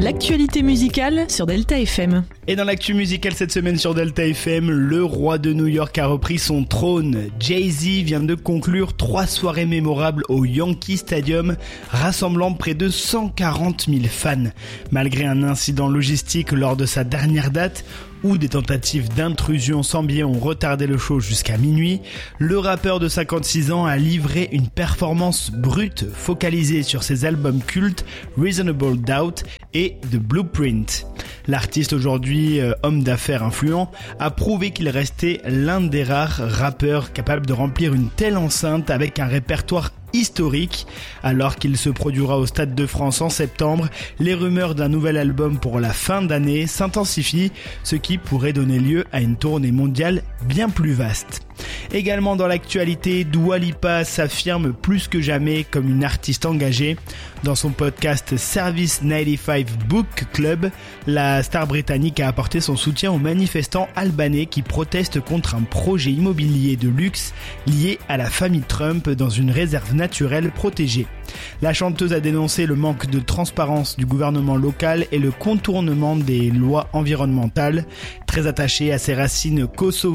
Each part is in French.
L'actualité musicale sur Delta FM. Et dans l'actu musicale cette semaine sur Delta FM, le roi de New York a repris son trône. Jay-Z vient de conclure 3 soirées mémorables au Yankee Stadium, rassemblant près de 140 000 fans. Malgré un incident logistique lors de sa dernière date, où des tentatives d'intrusion sans billets ont retardé le show jusqu'à minuit, le rappeur de 56 ans a livré une performance brute focalisée sur ses albums cultes Reasonable Doubt et The Blueprint. L'artiste, aujourd'hui homme d'affaires influent, a prouvé qu'il restait l'un des rares rappeurs capables de remplir une telle enceinte avec un répertoire historique. Alors qu'il se produira au Stade de France en septembre, les rumeurs d'un nouvel album pour la fin d'année s'intensifient, ce qui pourrait donner lieu à une tournée mondiale bien plus vaste. Également dans l'actualité, Dua Lipa s'affirme plus que jamais comme une artiste engagée. Dans son podcast Service 95 Book Club, la star britannique a apporté son soutien aux manifestants albanais qui protestent contre un projet immobilier de luxe lié à la famille Trump dans une réserve naturelle protégée. La chanteuse a dénoncé le manque de transparence du gouvernement local et le contournement des lois environnementales. Très attachée à ses racines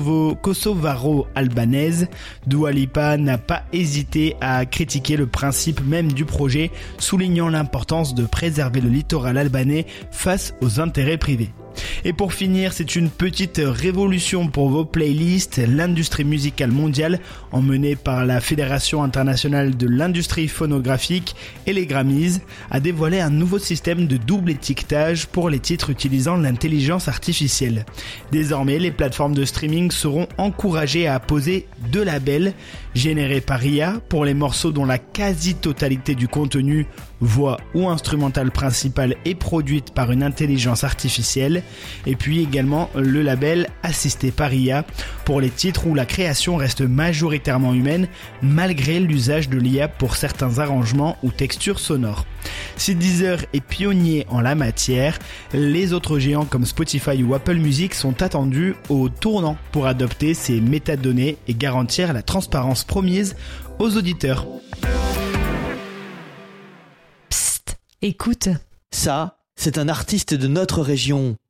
kosovaro-albanaises, Dua Lipa n'a pas hésité à critiquer le principe même du projet, soulignant l'importance de préserver le littoral albanais face aux intérêts privés. Et pour finir, c'est une petite révolution pour vos playlists. L'industrie musicale mondiale, emmenée par la Fédération internationale de l'industrie phonographique et les Grammys, a dévoilé un nouveau système de double étiquetage pour les titres utilisant l'intelligence artificielle. Désormais, les plateformes de streaming seront encouragées à apposer 2 labels générés par IA pour les morceaux dont la quasi-totalité du contenu, voix ou instrumentale principale est produite par une intelligence artificielle, et puis également le label assisté par IA pour les titres où la création reste majoritairement humaine malgré l'usage de l'IA pour certains arrangements ou textures sonores. Si Deezer est pionnier en la matière, les autres géants comme Spotify ou Apple Music sont attendus au tournant pour adopter ces métadonnées et garantir la transparence promise aux auditeurs. Psst, écoute. Ça, c'est un artiste de notre région.